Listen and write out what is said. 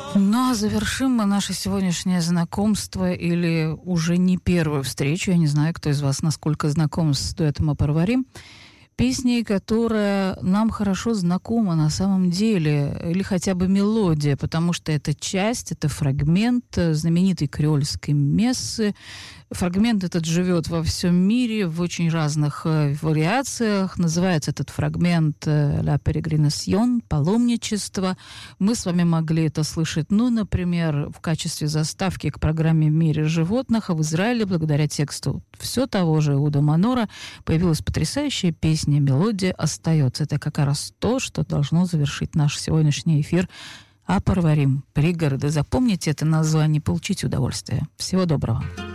Ну, а завершим мы наше сегодняшнее знакомство или уже не первую встречу. Я не знаю, кто из вас насколько знаком с дуэтом «Мы поговорим». Песней, которая нам хорошо знакома на самом деле, или хотя бы мелодия, потому что это часть, это фрагмент знаменитой креольской мессы. Фрагмент этот живет во всем мире в очень разных вариациях. Называется этот фрагмент «La Peregrinación», «Паломничество». Мы с вами могли это слышать, ну, например, в качестве заставки к программе «В мире животных», а в Израиле, благодаря тексту все того же Иуда Манора, появилась потрясающая песня, мелодия остается. Это как раз то, что должно завершить наш сегодняшний эфир. А поговорим. Пригороды. Запомните это название, получите удовольствие. Всего доброго.